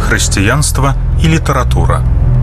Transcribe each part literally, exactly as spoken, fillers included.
хрысціянства і літаратура.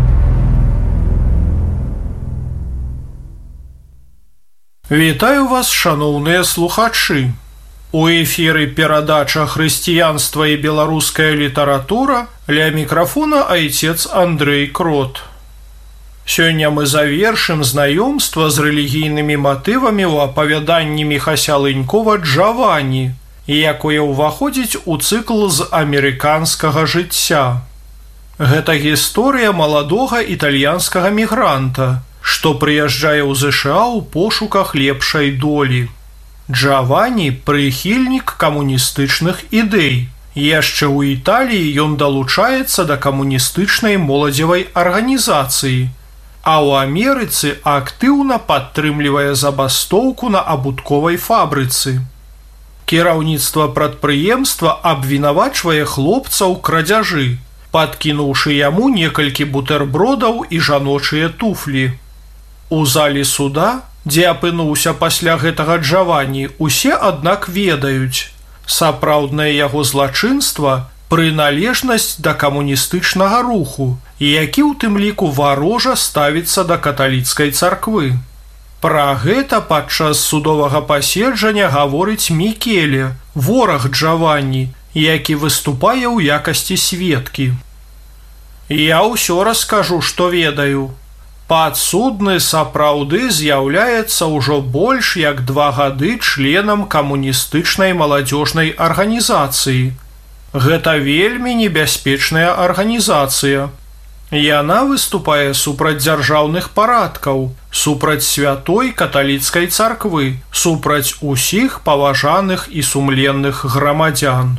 Вітаю вас, шаноўныя слухачы! У эфіры перадача «Хрысціянства і беларуская літаратура», ля мікрафона айцец Андрэй Крот. Сёння мы завершым знаёмства з рэлігійнымі матывамі ў апавяданні Міхася Лынькова «Джавані», якое ўваходзіць у цыкл з амерыканскага жыцця. Гэта гісторыя маладога італьянскага мігранта, што прыязджае ў ЗША ў пошуках лепшай долі. Джавані – прыхільнік камуністычных ідэй. Яшчэ ў Італіі ён далучаецца да камуністычнай моладзевай арганізацыі, а ў Амерыцы актыўна падтрымлівае забастоўку на абутковай фабрыцы. Кіраўніцтва прадпрыемства абвінавачвае хлопца ў крадзяжы, падкінуўшы яму некалькі бутэрбродаў і жаночыя туфлі. У зале суда, дзе апынуўся пасля гэтага Джавані, усе, аднак, ведаюць. Сапраўднае яго злачынства – прыналежнасць да камуністычнага руху, які ў тым ліку варожа ставіцца да каталіцкай царквы. Пра гэта падчас судовага паседжання гаворыць Мікеле, вораг Джавані, які выступае ў якасці сведкі. Я ўсё раскажу, што ведаю. Падсудны сапраўды з'яўляецца ўжо больш як два гады членам камуністычнай маладзёжнай арганізацыі. Гэта вельмі небяспечная арганізацыя. Яна выступае супраць дзяржаўных парадкаў, супраць святой каталіцкай царквы, супраць усіх паважаных і сумленных грамадзян.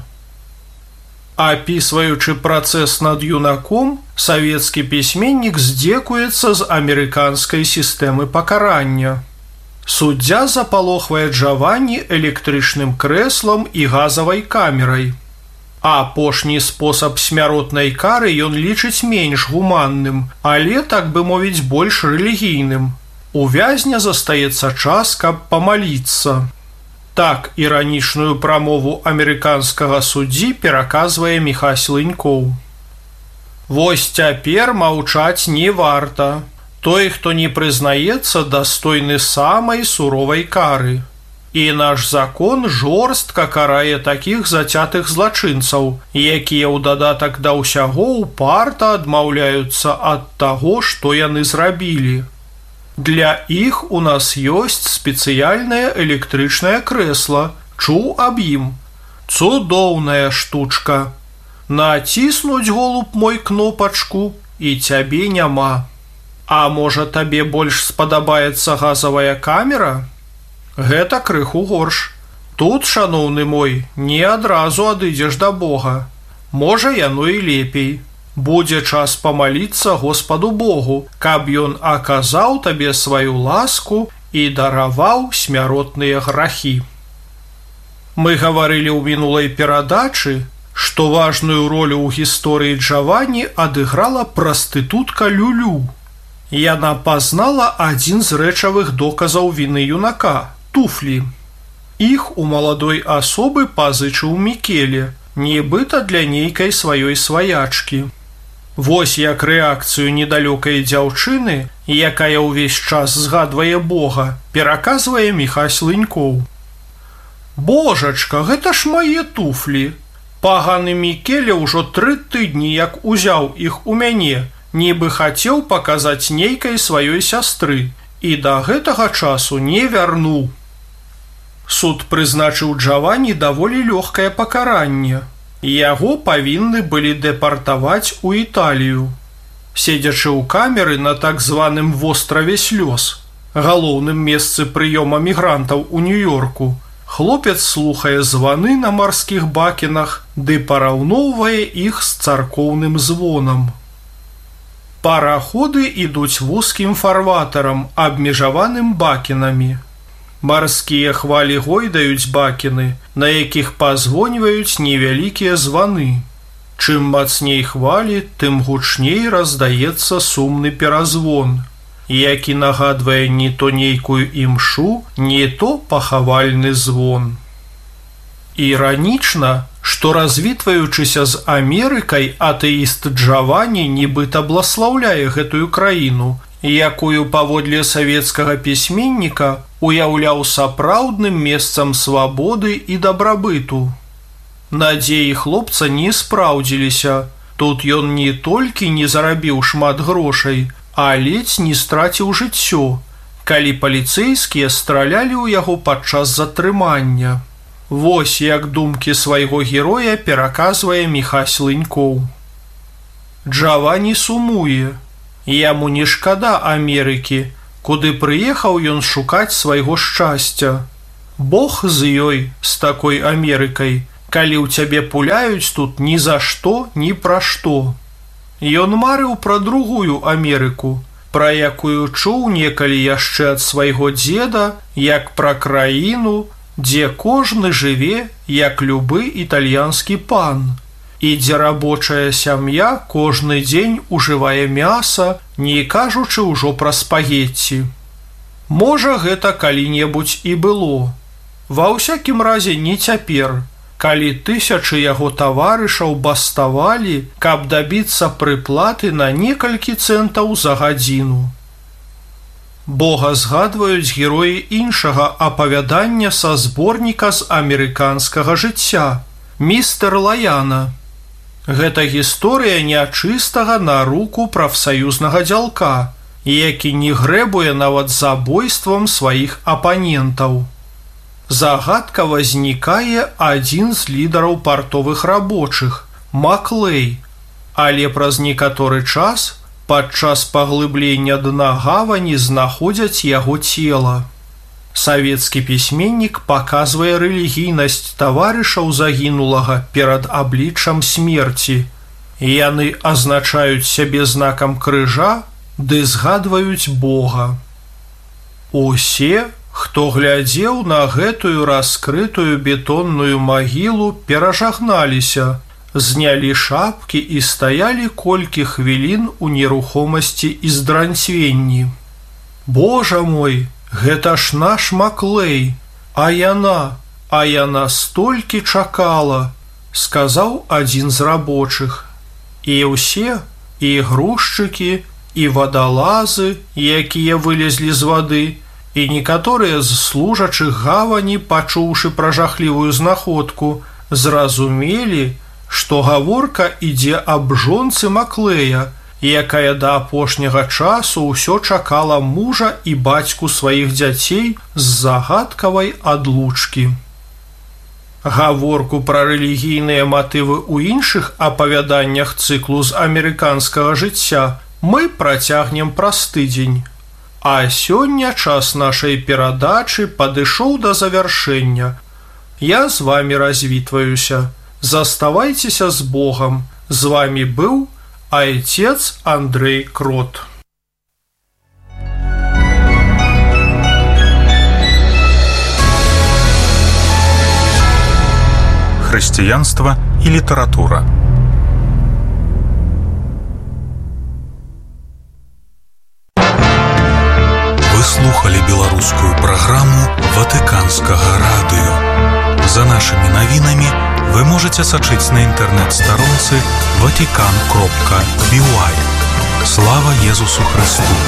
Апісваючы працэс над юнаком, савецкі пісьменнік здзекуецца з амерыканскай сістэмы пакарання. Суддзя запалохвае Джавані электрычным крэслам і газавай камерай. Апошні спосаб смяротнай кары ён лічыць менш гуманным, але, так бы мовіць, больш рэлігійным. У вязня застаецца час, каб памаліцца. Так іранічную прамову амерыканскага суддзі пераказвае Міхась Лынькоў. Вось цяпер маўчаць не варта. Той, хто не прызнаецца, дастойны самай суровай кары. І наш закон жорстка карае такіх зацятых злачынцаў, якія ў дадатак да ўсяго упарта адмаўляюцца ад таго, што яны зрабілі. Для іх у нас ёсць спецыяльнае электрычнае крэсла, чуў аб ім. Цудоўная штучка. Націснуць, голуб мой, кнопачку, і цябе няма. А можа, табе больш спадабаецца газавая камера? Гэта крыху горш. Тут, шаноўны мой, не адразу адыдзеш да Бога. Можа, яно і лепей. Будзе час памаліцца Господу Богу, каб ён аказаў табе сваю ласку і дараваў смяротныя грахі. Мы гаварылі ў мінулай перадачы, што важную ролю ў гісторыі Джавані адыграла прастытутка Люлю. Яна пазнала адзін з рэчавых доказаў віны юнака – туфлі. Іх у маладой асобы пазычыў Мікеле, нібыта для нейкай сваёй сваячкі. Вось як рэакцыю недалёкай дзяўчыны, якая ўвесь час згадвае Бога, пераказвае Міхась Лынькоў. «Божачка, гэта ж мае туфлі! Паганы Мікеле ўжо тры тыдні як узяў іх у мяне, нібы хацеў паказаць нейкай сваёй сястры, і да гэтага часу не вярнуў». Суд прызначыў Джавані даволі лёгкае пакаранне. Яго павінны былі дэпартаваць у Італію. Седзячы ў камеры на так званым востраве слёз, галоўным месцы прыёма мігрантаў у Нью-Йорку, хлопец слухае званы на марскіх бакенах ды параўноўвае іх з царкоўным звонам. Параходы ідуць вузкім фарватарам, абмежаваным бакенамі. Марскія хвалі гойдаюць бакены, на якіх пазвоньваюць невялікія званы. Чым мацней хвалі, тым гучней раздаецца сумны перазвон, які нагадвае не то нейкую імшу, не то пахавальны звон. Іранічна, што развітваючыся з Амерыкай, атэіст Джавані нібыта бласлаўляе гэтую краіну, якую паводле савецкага пісьменніка уяўляў сапраўдным месцам свабоды і дабрабыту. Надзеі хлопца не спраўдзіліся. Тут ён не толькі не зарабіў шмат грошай, а ледзь не страціў жыццё, калі паліцэйскія стралялі ў яго падчас затрымання. Вось як думкі свайго героя пераказвае Міхась Лынькоў. Джавані сумуе. Яму не шкада Амерыкі, куды прыехаў ён шукаць свайго шчасця. Бог з ёй, з такой Амерыкай, калі ў цябе пуляюць тут ні за што, ні пра што. Ён марыў пра другую Амерыку, пра якую чуў некалі яшчэ ад свайго дзеда, як пра краіну, дзе кожны жыве, як любы італьянскі пан, і дзе рабочая сям'я кожны дзень ужывае мяса, не кажучы ўжо пра спагетці. Можа, гэта калі-небудзь і было. Ва ўсякім разе не цяпер, калі тысячы яго таварышаў баставалі, каб дабіцца прыплаты на некалькі цэнтаў за гадзіну. Бога згадваюць героі іншага апавядання са зборніка з амерыканскага жыцця «Містер Лаяна». Гэта гісторыя нячыстага на руку прафсаюзнага дзялка, які не грэбуе нават забойствам сваіх апанентаў. Загадка вознікае адзін з лідараў партовых рабочых – Маклей, але праз некаторы час падчас паглыблення дна гавані знаходзяць яго цела. Савецкі пісьменнік паказвае рэлігійнасць таварышаў загінулага перад абліччам смерці. Яны азначаюць сябе знакам крыжа ды згадваюць Бога. Усе, хто глядзеў на гэтую раскрытую бетонную магілу, перажагналіся, знялі шапкі і стаялі колькі хвілін у нерухомасці і здранцвенні. «Божа мой, гэта ж наш Маклей, а яна, а яна столькі чакала», сказаў адзін з рабочых. І ўсе, і грузчыкі, і вадалазы, якія вылезлі з вады, і некаторыя з служачых гавані, пачуўшы пра жахлівую знаходку, зразумелі, што гаворка ідзе аб жонцы Маклея, якая да апошняга часу ўсё чакала мужа і бацьку сваіх дзяцей з загадкавай адлучкі. Гаворку пра рэлігійныя матывы ў іншых апавяданнях цыклу з амерыканскага жыцця мы працягнем праз тыдзень. А сёння час нашай перадачы падышоў да завяршэння. Я з вамі развітваюся. Заставайцеся з Богом. З вами быў отец Андрей Крот. Хрысціянства і літаратура. Вы слухали беларускую праграму Ватыканскага радыё. За нашими навінамі вы можете сачыць на інтэрнэт-старонцы ватикан кропка би уай. Слава Езусу Христу!